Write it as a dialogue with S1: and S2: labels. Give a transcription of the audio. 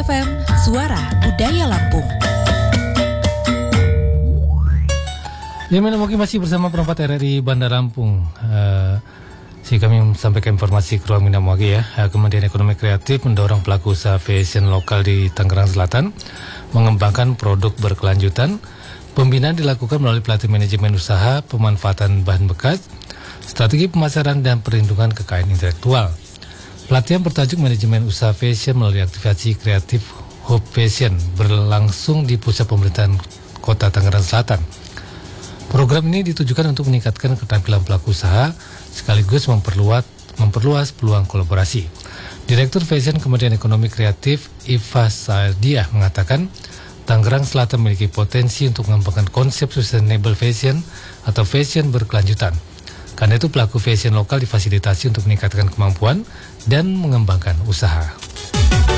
S1: FM, Suara Budaya Lampung.
S2: Ya, mungkin masih bersama perempat RRI Bandar Lampung. Kami sampaikan informasi ke ruang minam lagi ya. Kementerian Ekonomi Kreatif mendorong pelaku usaha fashion lokal di Tangerang Selatan mengembangkan produk berkelanjutan. Pembinaan dilakukan melalui pelatihan manajemen usaha, pemanfaatan bahan bekas, strategi pemasaran dan perlindungan kekayaan intelektual. Pelatihan bertajuk manajemen usaha fashion melalui aktivasi kreatif Hope Fashion berlangsung di pusat pemerintahan Kota Tangerang Selatan. Program ini ditujukan untuk meningkatkan keterampilan pelaku usaha sekaligus memperluas peluang kolaborasi. Direktur Fashion Kementerian Ekonomi Kreatif Iva Sardiah mengatakan Tangerang Selatan memiliki potensi untuk mengembangkan konsep sustainable fashion atau fashion berkelanjutan. Karena itu pelaku fashion lokal difasilitasi untuk meningkatkan kemampuan dan mengembangkan usaha.